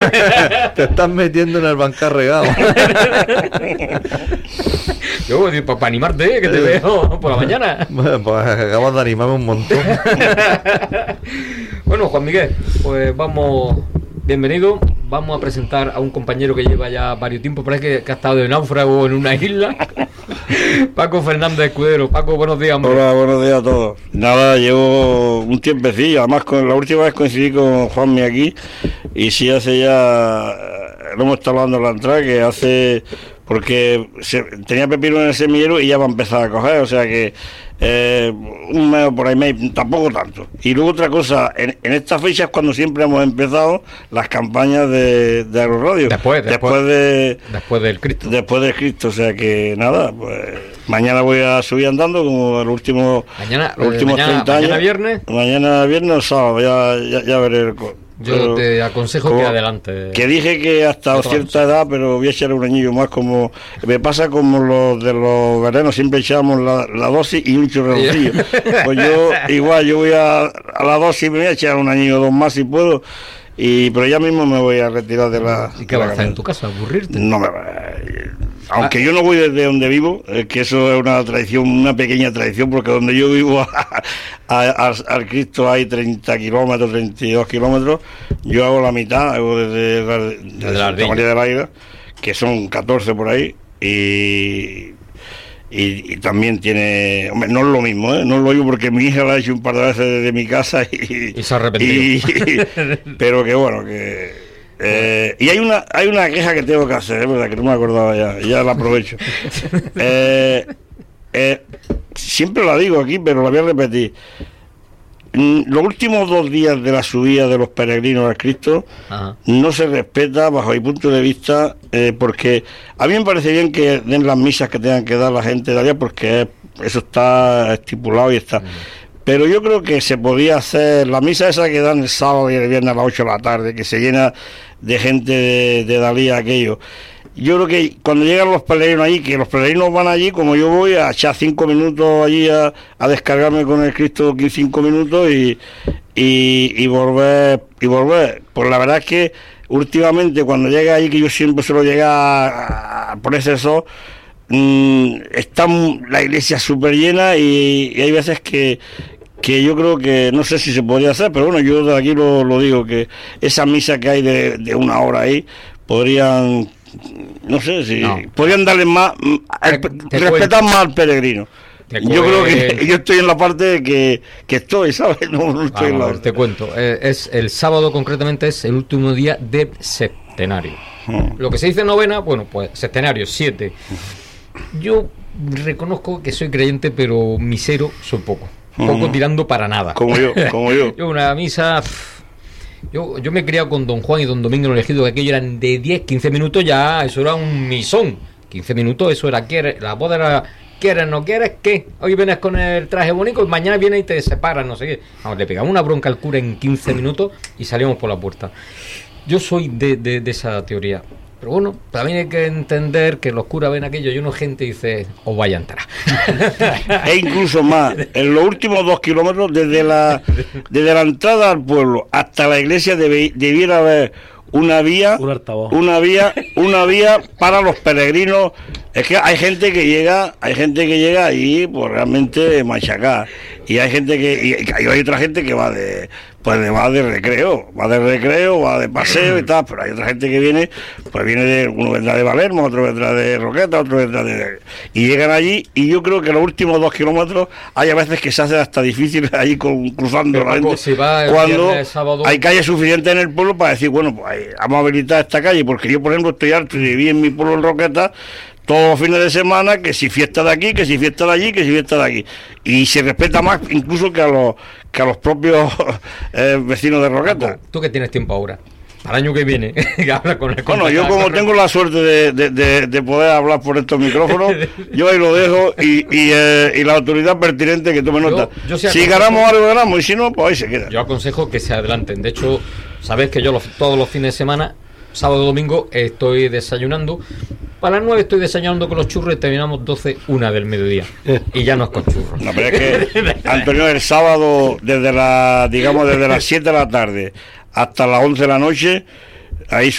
Te estás metiendo en el bancar regado. Yo, para animarte, que te veo por la mañana. Bueno, pues acabas de animarme un montón. Bueno, Juan Miguel, pues vamos, bienvenido. Vamos a presentar a un compañero que lleva ya varios tiempos, parece que ha estado de náufrago en una isla. Paco Fernández Escudero. Paco, buenos días, hombre. Hola, buenos días a todos. Nada, llevo un tiempecillo, además la última vez coincidí con Juanmi aquí, y sí hace ya, lo hemos estado hablando en la entrada, que hace, porque tenía pepino en el semillero y ya va a empezar a coger, o sea que un mes por ahí, tampoco tanto. Y luego otra cosa, en esta fecha es cuando siempre hemos empezado las campañas de Agroradio. Después del Cristo. Después del Cristo, o sea que nada, pues mañana voy a subir andando como los últimos 30 años. Mañana viernes. Mañana viernes o sábado, ya veré. Yo te aconsejo que adelante. Que dije que hasta cierta edad, pero voy a echar un añillo más, como me pasa como los de los venenos, siempre echamos la dosis y un chorroncillo. Pues yo voy a la dosis, me voy a echar un añillo o dos más si puedo, pero ya mismo me voy a retirar de la... ¿Y qué vas a hacer en tu casa? ¿Aburrirte? No me va. Aunque yo no voy desde donde vivo, que eso es una tradición, una pequeña tradición, porque donde yo vivo al Cristo hay 30 kilómetros, 32 kilómetros, yo hago la mitad, hago desde Santa María de la Aira, que son 14 por ahí, y también tiene, hombre, no es lo mismo, no lo digo porque mi hija la ha hecho un par de veces desde mi casa y se ha arrepentido. Pero que bueno, que... y hay una queja que tengo que hacer, es verdad que no me acordaba ya la aprovecho. Siempre la digo aquí, pero la voy a repetir. Los últimos 2 días de la subida de los peregrinos al Cristo, ajá, no se respeta bajo mi punto de vista, porque a mí me parece bien que den las misas que tengan que dar la gente de allá, porque eso está estipulado y está. Pero yo creo que se podía hacer la misa esa que dan el sábado y el viernes a las 8 de la tarde, que se llena de gente de Dalí aquello. Yo creo que cuando llegan los peregrinos allí, que los peregrinos van allí, como yo voy a echar 5 minutos allí a descargarme con el Cristo 5 minutos y volver. Pues la verdad es que últimamente cuando llega allí, que yo siempre suelo llegar por ese sol, está la iglesia súper llena y hay veces que yo creo que no sé si se podría hacer, pero bueno, yo de aquí lo digo, que esa misa que hay de 1 hora ahí podrían, no sé si podrían darle más, respetar más al peregrino. Yo creo que yo estoy en la parte de que estoy, ¿sabes? No estoy en la otra. Te cuento, es el sábado, concretamente es el último día de septenario. Lo que se dice novena, bueno, pues septenario 7. Yo reconozco que soy creyente, pero misero soy poco tirando para nada. Como yo. Yo una misa... Yo me he criado con don Juan y don Domingo en el Ejido, que aquello eran de 10-15 minutos, ya eso era un misón. 15 minutos, eso era la boda era ¿quieres, no quieres? ¿Qué? Hoy vienes con el traje bonito y mañana vienes y te separas, no sé qué. Vamos, le pegamos una bronca al cura en 15 minutos y salimos por la puerta. Yo soy de esa teoría. Pero bueno, también hay que entender que los curas ven aquello y uno gente dice, os vaya a entrar. E incluso más, en los últimos 2 kilómetros, desde la entrada al pueblo hasta la iglesia debiera haber una vía para los peregrinos. Es que hay gente que llega ahí pues realmente machacada, y hay gente y hay otra gente que va de recreo, va de paseo y tal, pero hay otra gente que viene uno vendrá de Palermo, otro vendrá de Roqueta, otro vendrá y llegan allí, y yo creo que los últimos 2 kilómetros hay a veces que se hace hasta difícil allí cruzando la gente, si cuando sábado... hay calles suficientes en el pueblo para decir, bueno, pues vamos a habilitar esta calle, porque yo por ejemplo estoy harto y viví en mi pueblo en Roqueta todos los fines de semana, que si fiesta de aquí, que si fiesta de allí, que si fiesta de aquí, y se respeta más incluso que a los propios vecinos de Roqueta. ¿Tú que tienes tiempo ahora? Para el año que viene, que habla con el... Bueno, yo como tengo la suerte de poder hablar por estos micrófonos, yo ahí lo dejo, y la autoridad pertinente que tome nota. Si ganamos algo, ganamos, y si no, pues ahí se queda. Yo aconsejo que se adelanten. De hecho, sabes que yo todos los fines de semana, sábado y domingo, estoy desayunando. Para las 9 estoy desayunando con los churros y terminamos 1 del mediodía. Y ya no es con churros. No, pero es que, Antonio, el sábado, desde las 7 de la tarde hasta las 11 de la noche, ahí